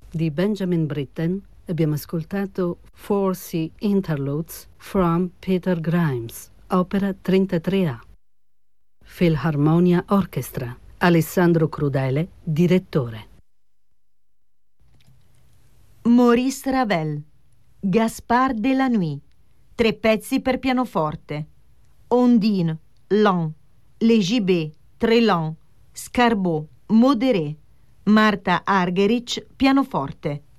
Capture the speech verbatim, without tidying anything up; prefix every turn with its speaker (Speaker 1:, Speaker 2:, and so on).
Speaker 1: Di Benjamin Britten abbiamo ascoltato Four Sea Interludes from Peter Grimes, opera trentatré A. Philharmonia Orchestra, Alessandro Crudele, direttore.
Speaker 2: Maurice Ravel, Gaspard de la Nuit, tre pezzi per pianoforte. Ondine, lent. Le Gibet, très lent. Scarbeau, modéré. Marta Argerich, pianoforte.